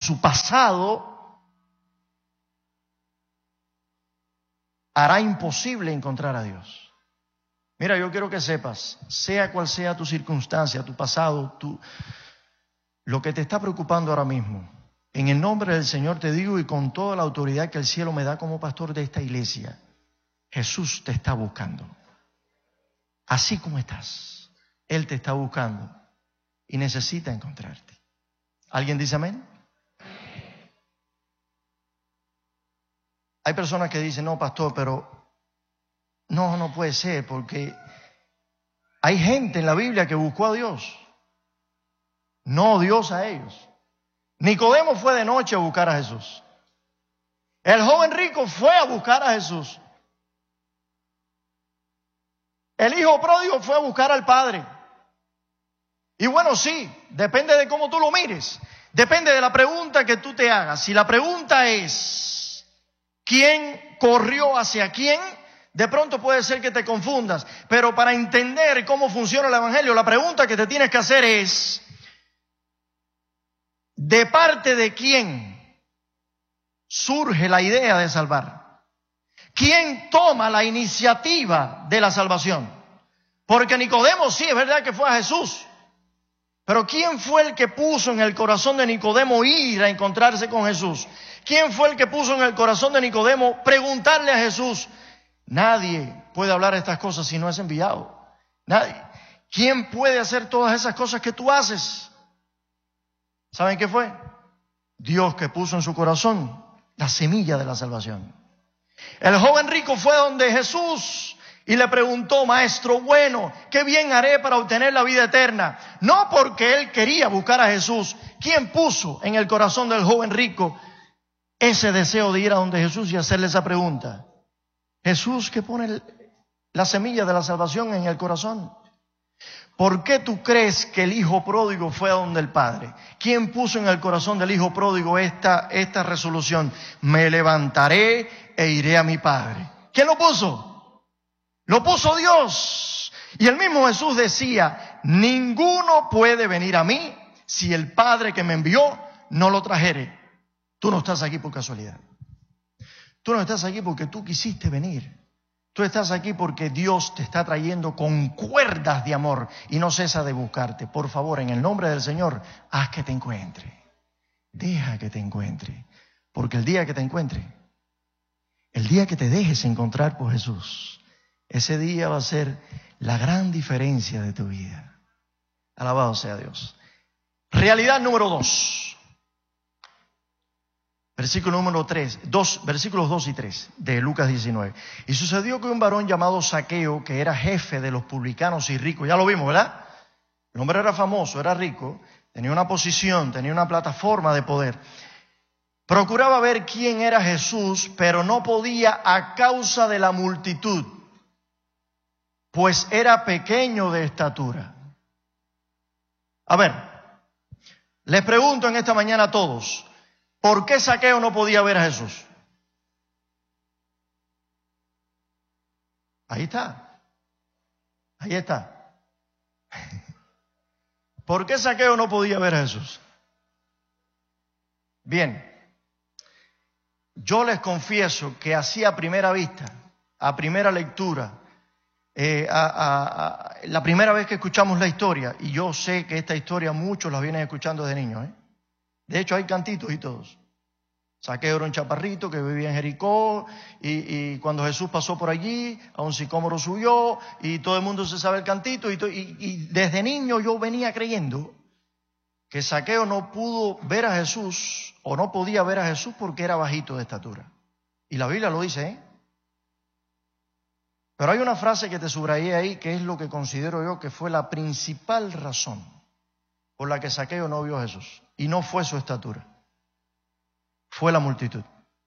su pasado, hará imposible encontrar a Dios. Mira, yo quiero que sepas, sea cual sea tu circunstancia, tu pasado, lo que te está preocupando ahora mismo, en el nombre del Señor te digo y con toda la autoridad que el cielo me da como pastor de esta iglesia, Jesús te está buscando. Así como estás, Él te está buscando y necesita encontrarte. ¿Alguien dice amén? Hay personas que dicen, no, pastor, pero no puede ser, porque hay gente en la Biblia que buscó a Dios, no Dios a ellos. Nicodemo fue de noche a buscar a Jesús. El joven rico fue a buscar a Jesús. El hijo pródigo fue a buscar al padre. Y bueno, sí, depende de cómo tú lo mires. Depende de la pregunta que tú te hagas. Si la pregunta es, ¿quién corrió hacia quién? De pronto puede ser que te confundas. Pero para entender cómo funciona el evangelio, la pregunta que te tienes que hacer es, ¿de parte de quién surge la idea de salvar? ¿Quién toma la iniciativa de la salvación? Porque Nicodemo sí, es verdad que fue a Jesús. Pero ¿quién fue el que puso en el corazón de Nicodemo ir a encontrarse con Jesús? ¿Quién fue el que puso en el corazón de Nicodemo preguntarle a Jesús? Nadie puede hablar estas cosas si no es enviado. Nadie. ¿Quién puede hacer todas esas cosas que tú haces? ¿Saben qué fue? Dios, que puso en su corazón la semilla de la salvación. El joven rico fue donde Jesús y le preguntó, maestro bueno, ¿qué bien haré para obtener la vida eterna? No porque él quería buscar a Jesús. ¿Quién puso en el corazón del joven rico ese deseo de ir a donde Jesús y hacerle esa pregunta? Jesús, que pone la semilla de la salvación en el corazón. ¿Por qué tú crees que el hijo pródigo fue a donde el padre? ¿Quién puso en el corazón del hijo pródigo esta resolución? Me levantaré e iré a mi padre. ¿Quién lo puso? Lo puso Dios. Y el mismo Jesús decía, ninguno puede venir a mí si el Padre que me envió no lo trajere. Tú no estás aquí por casualidad. Tú no estás aquí porque tú quisiste venir. Tú estás aquí porque Dios te está trayendo con cuerdas de amor y no cesa de buscarte. Por favor, en el nombre del Señor, haz que te encuentre. Deja que te encuentre. Porque el día que te encuentre, el día que te dejes encontrar por Jesús, ese día va a ser la gran diferencia de tu vida. Alabado sea Dios. Realidad número 2. Versículo número 3, versículos 2 y 3 de Lucas 19. Y sucedió que un varón llamado Zaqueo, que era jefe de los publicanos y ricos, ya lo vimos, ¿verdad? El hombre era famoso, era rico, tenía una posición, tenía una plataforma de poder. Procuraba ver quién era Jesús, pero no podía a causa de la multitud, pues era pequeño de estatura. A ver, les pregunto en esta mañana a todos, ¿por qué Zaqueo no podía ver a Jesús? Ahí está. Ahí está. ¿Por qué Zaqueo no podía ver a Jesús? Bien, yo les confieso que así a primera vista, a primera lectura, la primera vez que escuchamos la historia, y yo sé que esta historia muchos la vienen escuchando desde niños, De hecho hay cantitos y todos. Zaqueo era un chaparrito que vivía en Jericó y cuando Jesús pasó por allí, a un sicómoro subió y todo el mundo se sabe el cantito y desde niño yo venía creyendo que Zaqueo no pudo ver a Jesús o no podía ver a Jesús porque era bajito de estatura. Y la Biblia lo dice, Pero hay una frase que te subrayé ahí que es lo que considero yo que fue la principal razón por la que Zaqueo no vio a Jesús. Y no fue su estatura, fue la multitud.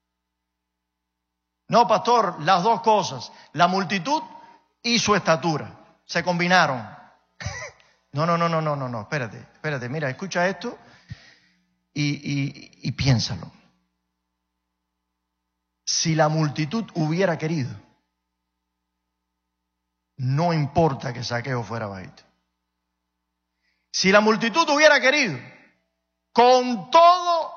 No, pastor, las dos cosas, la multitud y su estatura, se combinaron. No, espérate, mira, escucha esto y piénsalo. Si la multitud hubiera querido, no importa que Zaqueo fuera bajito. Si la multitud hubiera querido, con todo